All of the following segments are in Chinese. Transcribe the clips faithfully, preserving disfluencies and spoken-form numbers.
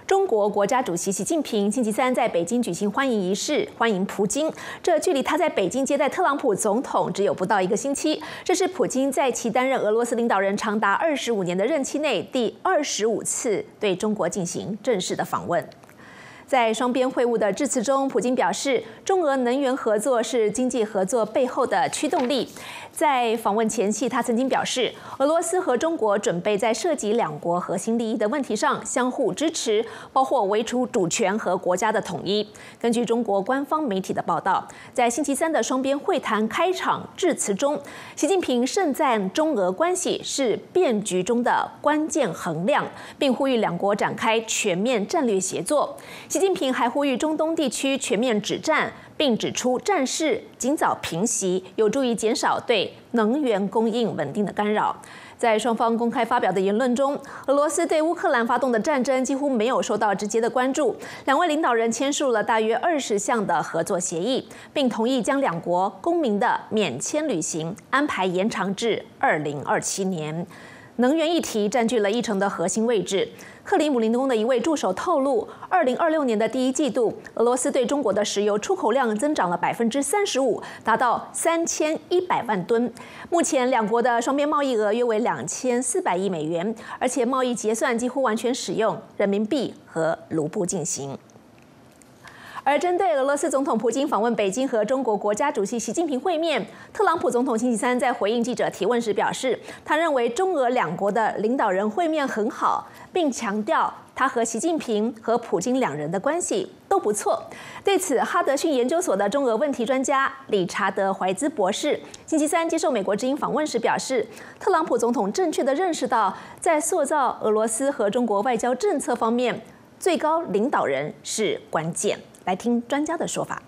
中国国家主席习近平星期三在北京举行欢迎仪式，欢迎普京。这距离他在北京接待特朗普总统只有不到一个星期。这是普京在其担任俄罗斯领导人长达二十五年的任期内第二十五次对中国进行正式的访问。在双边会晤的致辞中，普京表示，中俄能源合作是经济合作背后的驱动力。在访问前夕，他曾经表示，俄罗斯和中国准备在涉及两国核心利益的问题上相互支持，包括维持主权和国家的统一。根据中国官方媒体的报道，在星期三的双边会谈开场致辞中，习近平盛赞中俄关系是变局中的关键衡量，并呼吁两国展开全面战略协作。习近平还呼吁中东地区全面止战，并指出战事尽早平息，有助于减少对能源供应稳定的干扰。在双方公开发表的言论中，俄罗斯对乌克兰发动的战争几乎没有受到直接的关注。两位领导人签署了大约二十项的合作协议，并同意将两国公民的免签旅行安排延长至二零二七年。能源议题占据了议程的核心位置。克里姆林宫的一位助手透露，二零二六年的第一季度，俄罗斯对中国的石油出口量增长了百分之三十五，达到三千一百万吨。目前两国的双边贸易额约为两千四百亿美元，而且贸易结算几乎完全使用人民币和卢布进行。而针对俄罗斯总统普京访问北京和中国国家主席习近平会面，特朗普总统星期三在回应记者提问时表示，他认为中俄两国的领导人会面很好，并强调他和习近平和普京两人的关系都不错。对此，哈德逊研究所的中俄问题专家理查德·怀兹博士星期三接受美国之音访问时表示，特朗普总统正确地认识到，在塑造俄罗斯和中国外交政策方面，最高领导人是关键。来听专家的说法。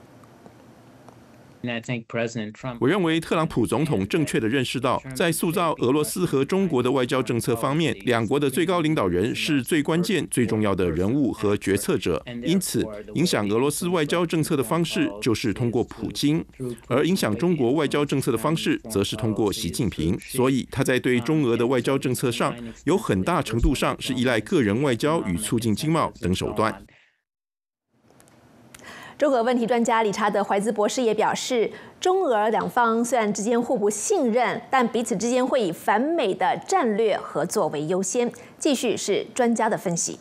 我认为特朗普总统正确地认识到，在塑造俄罗斯和中国的外交政策方面，两国的最高领导人是最关键、最重要的人物和决策者。因此，影响俄罗斯外交政策的方式就是通过普京，而影响中国外交政策的方式则是通过习近平。所以，他在对中俄的外交政策上，有很大程度上是依赖个人外交与促进经贸等手段。 中俄问题专家理查德·怀兹博士也表示，中俄两方虽然之间互不信任，但彼此之间会以反美的战略合作为优先。继续是专家的分析。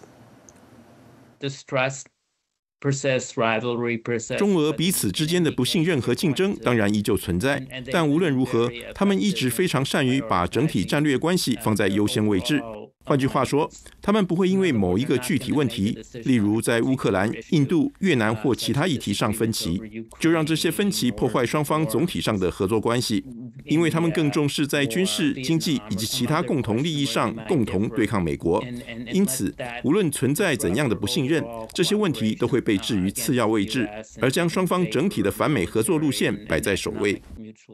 中俄彼此之间的不信任和竞争当然依旧存在，但无论如何，他们一直非常善于把整体战略关系放在优先位置。换句话说，他们不会因为某一个具体问题，例如在乌克兰、印度、越南或其他议题上分歧，就让这些分歧破坏双方总体上的合作关系，因为他们更重视在军事、经济以及其他共同利益上共同对抗美国。因此，无论存在怎样的不信任，这些问题都会被置于次要位置，而将双方整体的反美合作路线摆在首位。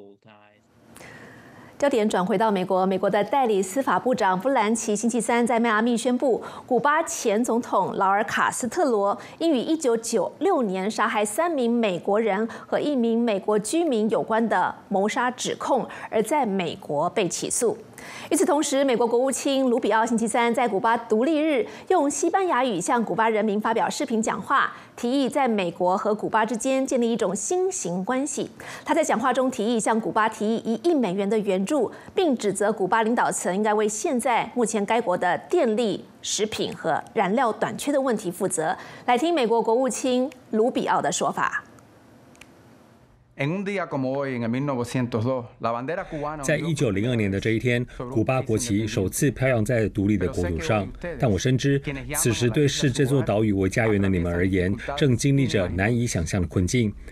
焦点转回到美国，美国的代理司法部长布兰奇星期三在迈阿密宣布，古巴前总统劳尔·卡斯特罗因与一九九六年杀害三名美国人和一名美国居民有关的谋杀指控，而在美国被起诉。与此同时，美国国务卿卢比奥星期三在古巴独立日用西班牙语向古巴人民发表视频讲话，提议在美国和古巴之间建立一种新型关系。他在讲话中提议向古巴提议一亿美元的援助，并指责古巴领导层应该为现在目前该国的电力、食品和燃料短缺的问题负责。来听美国国务卿卢比奥的说法。 在一九零二年的这一天，古巴国旗首次飘扬在独立的国土上。但我深知，此时对视这座岛屿为家园的你们而言，正经历着难以想象的困境。